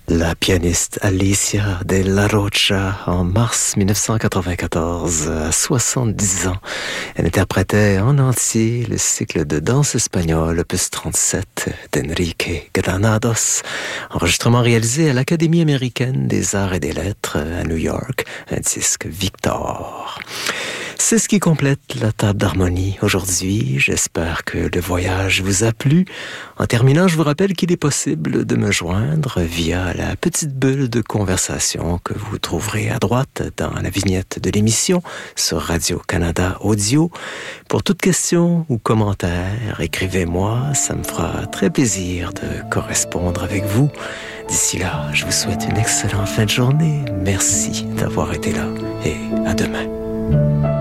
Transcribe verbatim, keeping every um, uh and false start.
La pianiste Alicia de la Rocha, en mars dix-neuf cent quatre-vingt-quatorze, à soixante-dix ans, elle interprétait en entier le cycle de danse espagnole opus trente-sept d'Enrique Granados, enregistrement réalisé à l'Académie américaine des arts et des lettres à New York, un disque Victor. C'est ce qui complète la table d'harmonie aujourd'hui. J'espère que le voyage vous a plu. En terminant, je vous rappelle qu'il est possible de me joindre via la petite bulle de conversation que vous trouverez à droite dans la vignette de l'émission sur Radio-Canada Audio. Pour toute question ou commentaire, écrivez-moi. Ça me fera très plaisir de correspondre avec vous. D'ici là, je vous souhaite une excellente fin de journée. Merci d'avoir été là et à demain.